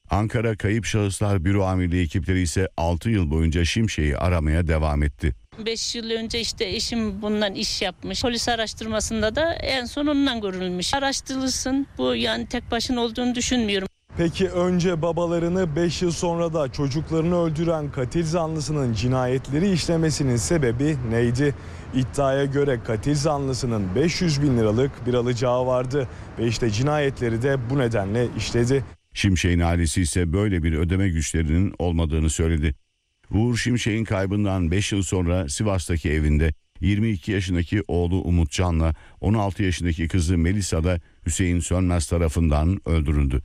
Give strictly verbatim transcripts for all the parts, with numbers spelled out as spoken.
Ankara Kayıp Şahıslar Büro Amirliği ekipleri ise altı yıl boyunca Şimşek'i aramaya devam etti. beş yıl önce işte eşim bundan iş yapmış. Polis araştırmasında da en son ondan görülmüş. Araştırılsın, bu yani tek başına olduğunu düşünmüyorum. Peki önce babalarını, beş yıl sonra da çocuklarını öldüren katil zanlısının cinayetleri işlemesinin sebebi neydi? İddiaya göre katil zanlısının beş yüz bin liralık bir alacağı vardı ve işte cinayetleri de bu nedenle işledi. Şimşek'in ailesi ise böyle bir ödeme güçlerinin olmadığını söyledi. Uğur Şimşek'in kaybından beş yıl sonra Sivas'taki evinde yirmi iki yaşındaki oğlu Umutcan'la on altı yaşındaki kızı Melisa da Hüseyin Sönmez tarafından öldürüldü.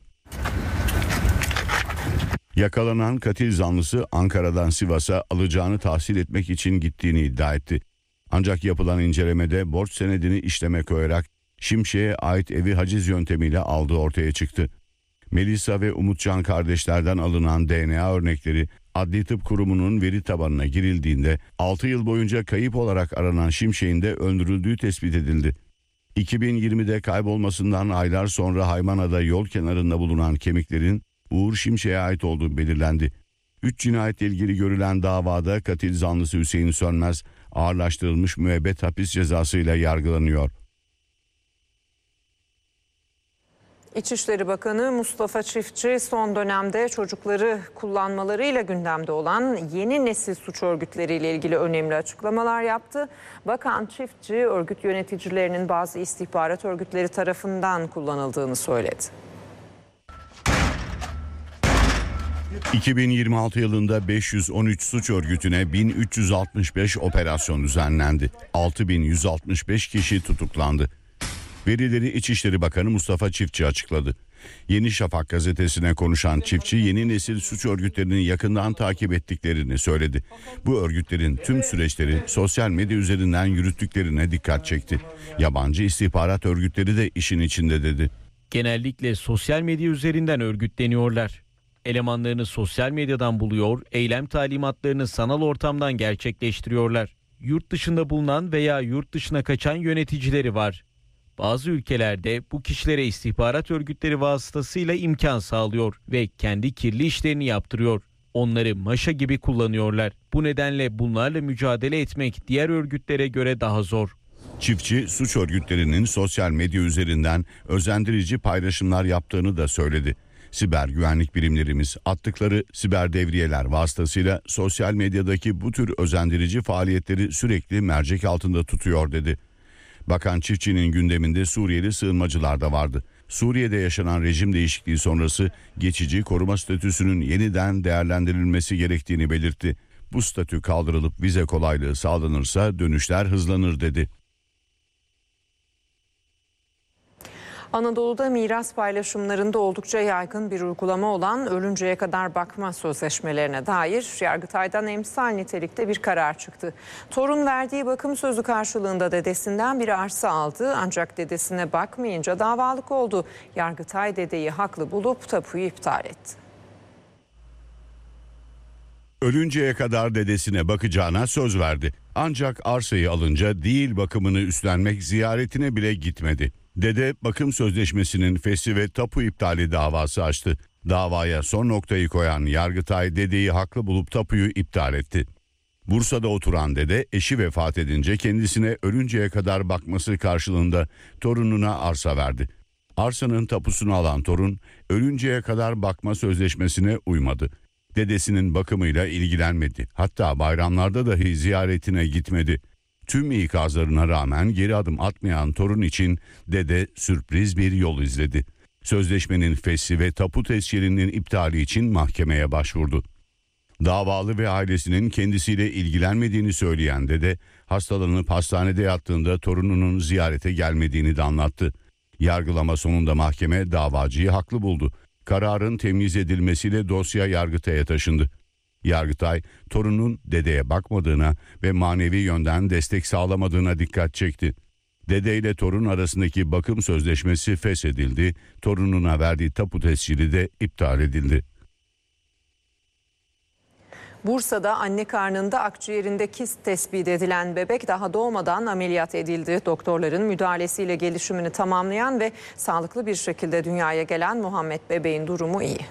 Yakalanan katil zanlısı Ankara'dan Sivas'a alacağını tahsil etmek için gittiğini iddia etti. Ancak yapılan incelemede borç senedini işleme koyarak Şimşek'e ait evi haciz yöntemiyle aldığı ortaya çıktı. Melisa ve Umutcan kardeşlerden alınan D N A örnekleri Adli Tıp Kurumu'nun veri tabanına girildiğinde altı yıl boyunca kayıp olarak aranan Şimşek'in de öldürüldüğü tespit edildi. iki bin yirmide kaybolmasından aylar sonra Haymana'da yol kenarında bulunan kemiklerin Uğur Şimşek'e ait olduğu belirlendi. Üç cinayetle ilgili görülen davada katil zanlısı Hüseyin Sönmez ağırlaştırılmış müebbet hapis cezasıyla yargılanıyor. İçişleri Bakanı Mustafa Çiftçi son dönemde çocukları kullanmalarıyla gündemde olan yeni nesil suç örgütleriyle ilgili önemli açıklamalar yaptı. Bakan Çiftçi örgüt yöneticilerinin bazı istihbarat örgütleri tarafından kullanıldığını söyledi. iki bin yirmi altı yılında beş yüz on üç suç örgütüne bin üç yüz altmış beş operasyon düzenlendi. altı bin yüz altmış beş kişi tutuklandı. Verileri İçişleri Bakanı Mustafa Çiftçi açıkladı. Yeni Şafak gazetesine konuşan Çiftçi yeni nesil suç örgütlerini yakından takip ettiklerini söyledi. Bu örgütlerin tüm süreçleri sosyal medya üzerinden yürüttüklerine dikkat çekti. Yabancı istihbarat örgütleri de işin içinde dedi. Genellikle sosyal medya üzerinden örgütleniyorlar. Elemanlarını sosyal medyadan buluyor, eylem talimatlarını sanal ortamdan gerçekleştiriyorlar. Yurt dışında bulunan veya yurt dışına kaçan yöneticileri var. Bazı ülkelerde bu kişilere istihbarat örgütleri vasıtasıyla imkan sağlıyor ve kendi kirli işlerini yaptırıyor. Onları maşa gibi kullanıyorlar. Bu nedenle bunlarla mücadele etmek diğer örgütlere göre daha zor. Çiftçi suç örgütlerinin sosyal medya üzerinden özendirici paylaşımlar yaptığını da söyledi. Siber güvenlik birimlerimiz attıkları siber devriyeler vasıtasıyla sosyal medyadaki bu tür özendirici faaliyetleri sürekli mercek altında tutuyor dedi. Bakan Çiftçi'nin gündeminde Suriyeli sığınmacılar da vardı. Suriye'de yaşanan rejim değişikliği sonrası geçici koruma statüsünün yeniden değerlendirilmesi gerektiğini belirtti. Bu statü kaldırılıp vize kolaylığı sağlanırsa dönüşler hızlanır dedi. Anadolu'da miras paylaşımlarında oldukça yaygın bir uygulama olan ölünceye kadar bakma sözleşmelerine dair Yargıtay'dan emsal nitelikte bir karar çıktı. Torun verdiği bakım sözü karşılığında dedesinden bir arsa aldı ancak dedesine bakmayınca davalık oldu. Yargıtay dedeyi haklı bulup tapuyu iptal etti. Ölünceye kadar dedesine bakacağına söz verdi. Ancak arsayı alınca değil bakımını üstlenmek ziyaretine bile gitmedi. Dede bakım sözleşmesinin fesli ve tapu iptali davası açtı. Davaya son noktayı koyan Yargıtay dedeyi haklı bulup tapuyu iptal etti. Bursa'da oturan dede eşi vefat edince kendisine ölünceye kadar bakması karşılığında torununa arsa verdi. Arsanın tapusunu alan torun ölünceye kadar bakma sözleşmesine uymadı. Dedesinin bakımıyla ilgilenmedi. Hatta bayramlarda dahi ziyaretine gitmedi. Tüm ikazlarına rağmen geri adım atmayan torun için dede sürpriz bir yol izledi. Sözleşmenin fesli ve tapu tescilinin iptali için mahkemeye başvurdu. Davalı ve ailesinin kendisiyle ilgilenmediğini söyleyen dede, hastalanıp hastanede yattığında torununun ziyarete gelmediğini de anlattı. Yargılama sonunda mahkeme davacıyı haklı buldu. Kararın temyiz edilmesiyle dosya Yargıtay'a taşındı. Yargıtay, torunun dedeye bakmadığına ve manevi yönden destek sağlamadığına dikkat çekti. Dede ile torun arasındaki bakım sözleşmesi feshedildi, torununa verdiği tapu tescili de iptal edildi. Bursa'da anne karnında akciğerinde kist tespit edilen bebek daha doğmadan ameliyat edildi. Doktorların müdahalesiyle gelişimini tamamlayan ve sağlıklı bir şekilde dünyaya gelen Muhammed bebeğin durumu iyi.